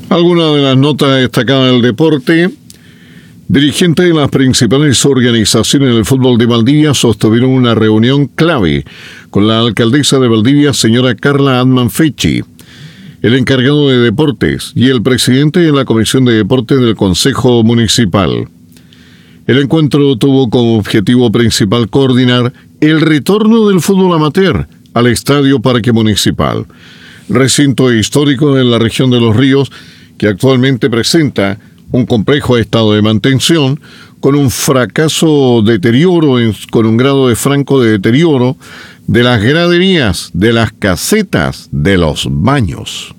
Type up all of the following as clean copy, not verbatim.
Algunas de las notas destacadas del deporte. Dirigentes de las principales organizaciones del fútbol de Valdivia sostuvieron una reunión clave con la alcaldesa de Valdivia, señora Carla Adman Fechi, el encargado de deportes y el presidente de la Comisión de Deportes del Consejo Municipal. El encuentro tuvo como objetivo principal coordinar el retorno del fútbol amateur al Estadio Parque Municipal, recinto histórico de la región de Los Ríos, que actualmente presenta un complejo estado de mantención, con un con un grado de franco de deterioro de las graderías, de las casetas, de los baños.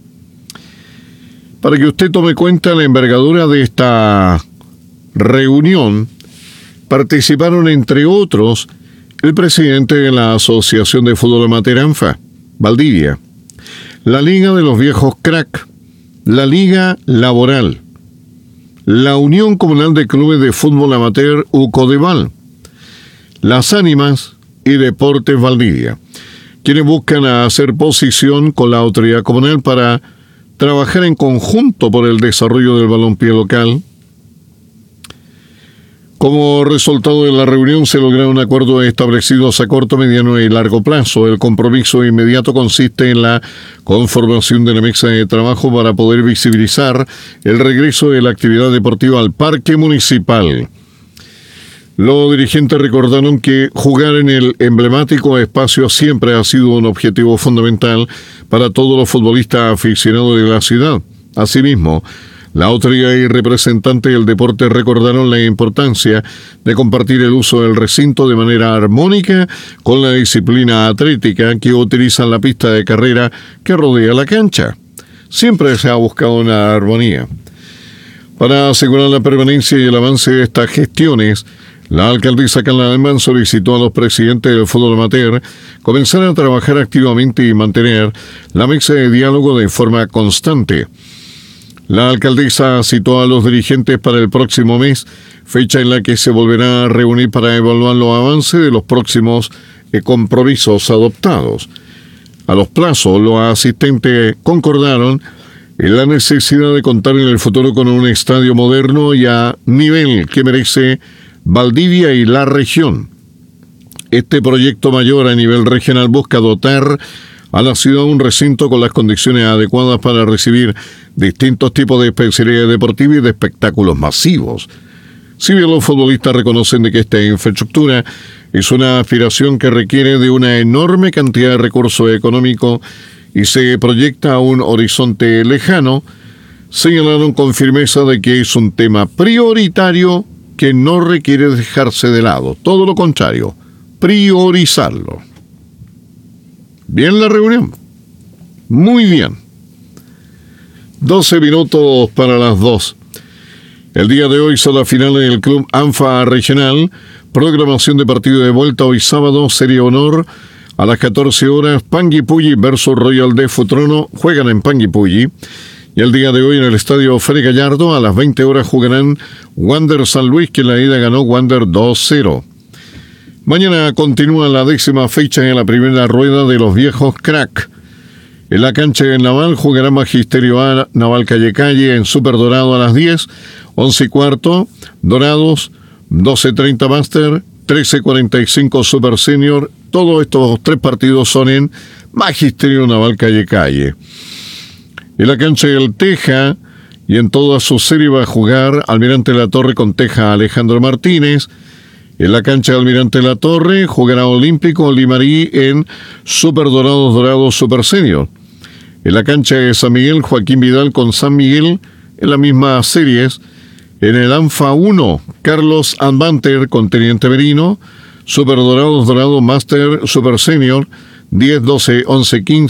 Para que usted tome cuenta la envergadura de esta reunión, participaron entre otros el presidente de la Asociación de Fútbol Amateur ANFA, Valdivia, la Liga de los Viejos Crack, la Liga Laboral, la Unión Comunal de Clubes de Fútbol Amateur UCODEVAL, Las Ánimas y Deportes Valdivia, quienes buscan hacer posición con la autoridad comunal para trabajar en conjunto por el desarrollo del balompié local. Como resultado de la reunión se lograron acuerdos establecidos a corto, mediano y largo plazo. El compromiso inmediato consiste en la conformación de la mesa de trabajo para poder visibilizar el regreso de la actividad deportiva al parque municipal. Los dirigentes recordaron que jugar en el emblemático espacio siempre ha sido un objetivo fundamental para todos los futbolistas aficionados de la ciudad. Asimismo, la autoridad y representante del deporte recordaron la importancia de compartir el uso del recinto de manera armónica con la disciplina atlética que utiliza la pista de carrera que rodea la cancha. Siempre se ha buscado una armonía. Para asegurar la permanencia y el avance de estas gestiones, la alcaldesa Carla Adman solicitó a los presidentes del fútbol amateur comenzar a trabajar activamente y mantener la mesa de diálogo de forma constante. La alcaldesa citó a los dirigentes para el próximo mes, fecha en la que se volverá a reunir para evaluar los avances de los próximos compromisos adoptados. A los plazos, los asistentes concordaron en la necesidad de contar en el futuro con un estadio moderno y a nivel que merece Valdivia y la región. Este proyecto mayor a nivel regional busca dotar a la ciudad un recinto con las condiciones adecuadas para recibir distintos tipos de especialidades deportivas y de espectáculos masivos. Si bien los futbolistas reconocen de que esta infraestructura es una aspiración que requiere de una enorme cantidad de recursos económicos y se proyecta a un horizonte lejano, señalaron con firmeza de que es un tema prioritario que no requiere dejarse de lado, todo lo contrario, priorizarlo. Bien la reunión. Muy bien. 12 minutos para las 2. El día de hoy son las finales del Club ANFA Regional. Programación de partido de vuelta hoy sábado. Serie Honor a las 14 horas. Panguipulli versus Royal de Futrono. Juegan en Panguipulli. Y el día de hoy en el estadio Félix Gallardo a las 20 horas jugarán Wander San Luis, que en la ida ganó Wander 2-0. Mañana continúa la 10ª fecha en la primera rueda de los viejos crack. En la cancha del Naval jugará Magisterio A, Naval Calle Calle en Super Dorado a las 10, 11:15, Dorados, 12:30 Master, 13:45 Super Senior. Todos estos tres partidos son en Magisterio Naval Calle Calle. En la cancha del Teja y en toda su serie va a jugar Almirante La Torre con Teja Alejandro Martínez. En la cancha de Almirante La Torre jugará Olímpico Limarí en Super Dorados Super Senior. En la cancha de San Miguel, Joaquín Vidal con San Miguel en las mismas series. En el ANFA 1, Carlos Advanter con Teniente Merino, Super Dorado Master Super Senior, 10, 12, 11, 15.